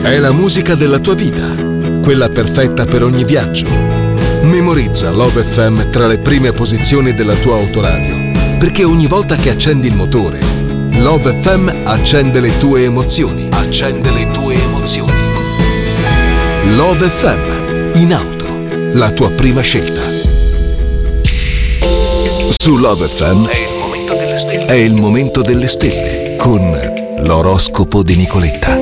È la musica della tua vita, quella perfetta per ogni viaggio. Memorizza Love FM tra le prime posizioni della tua autoradio, perché ogni volta che accendi il motore, Love FM accende le tue emozioni. Accende le tue emozioni. Love FM, in auto, la tua prima scelta. Su Love FM è il momento delle stelle, con l'oroscopo di Nicoletta.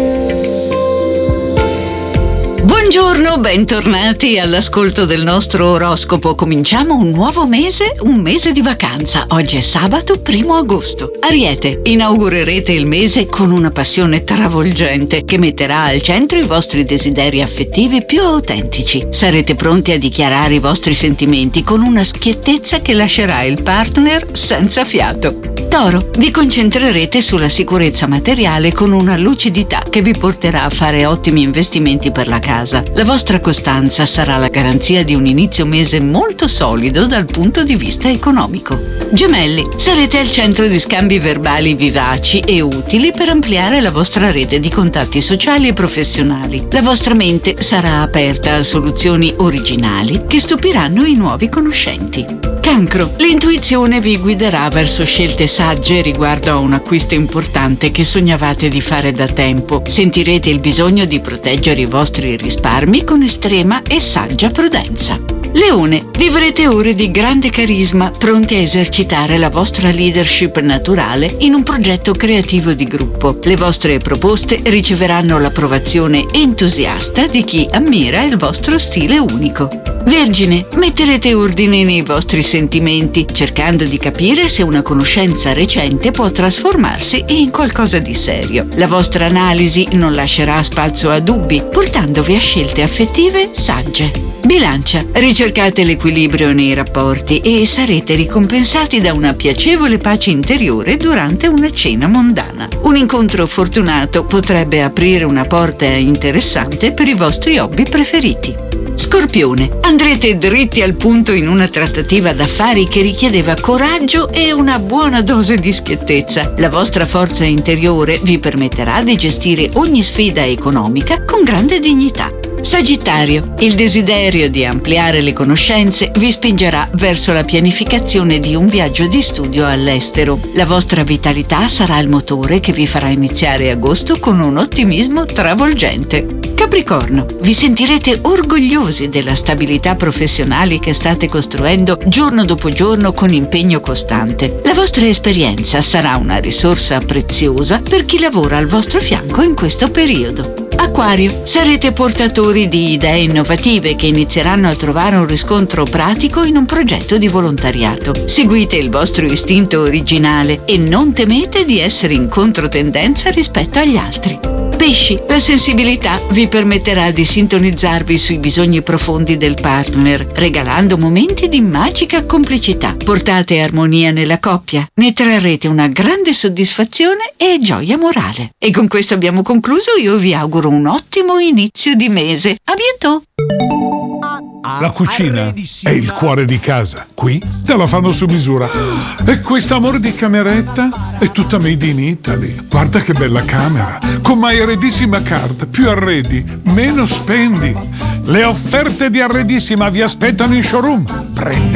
Buongiorno, bentornati all'ascolto del nostro oroscopo. Cominciamo un nuovo mese, un mese di vacanza. Oggi è sabato 1 agosto. Ariete, inaugurerete il mese con una passione travolgente che metterà al centro i vostri desideri affettivi più autentici. Sarete pronti a dichiarare i vostri sentimenti con una schiettezza che lascerà il partner senza fiato. Toro, vi concentrerete sulla sicurezza materiale con una lucidità che vi porterà a fare ottimi investimenti per la casa. La vostra costanza sarà la garanzia di un inizio mese molto solido dal punto di vista economico. Gemelli, sarete al centro di scambi verbali vivaci e utili per ampliare la vostra rete di contatti sociali e professionali. La vostra mente sarà aperta a soluzioni originali che stupiranno i nuovi conoscenti. Cancro, l'intuizione vi guiderà verso scelte sagge riguardo a un acquisto importante che sognavate di fare da tempo. Sentirete il bisogno di proteggere i vostri risparmi con estrema e saggia prudenza. Leone, vivrete ore di grande carisma, pronti a esercitare la vostra leadership naturale in un progetto creativo di gruppo. Le vostre proposte riceveranno l'approvazione entusiasta di chi ammira il vostro stile unico. Vergine, metterete ordine nei vostri sentimenti, cercando di capire se una conoscenza recente può trasformarsi in qualcosa di serio. La vostra analisi non lascerà spazio a dubbi, portandovi a scelte affettive sagge. Bilancia, ricercate l'equilibrio nei rapporti e sarete ricompensati da una piacevole pace interiore durante una cena mondana. Un incontro fortunato potrebbe aprire una porta interessante per i vostri hobby preferiti. Scorpione, andrete dritti al punto in una trattativa d'affari che richiedeva coraggio e una buona dose di schiettezza. La vostra forza interiore vi permetterà di gestire ogni sfida economica con grande dignità. Sagittario, il desiderio di ampliare le conoscenze vi spingerà verso la pianificazione di un viaggio di studio all'estero. La vostra vitalità sarà il motore che vi farà iniziare agosto con un ottimismo travolgente. Capricorno, vi sentirete orgogliosi della stabilità professionale che state costruendo giorno dopo giorno con impegno costante. La vostra esperienza sarà una risorsa preziosa per chi lavora al vostro fianco in questo periodo. Acquario, sarete portatori di idee innovative che inizieranno a trovare un riscontro pratico in un progetto di volontariato. Seguite il vostro istinto originale e non temete di essere in controtendenza rispetto agli altri. Pesci, la sensibilità vi permetterà di sintonizzarvi sui bisogni profondi del partner, regalando momenti di magica complicità. Portate armonia nella coppia, ne trarrete una grande soddisfazione e gioia morale. E con questo abbiamo concluso, io vi auguro un ottimo inizio di mese. A bientôt! La cucina è il cuore di casa. Qui te la fanno su misura. E quest'amore di cameretta è tutta made in Italy. Guarda che bella camera. Con My Arredissima Card. Più arredi, meno spendi. Le offerte di Arredissima vi aspettano in showroom. Prendete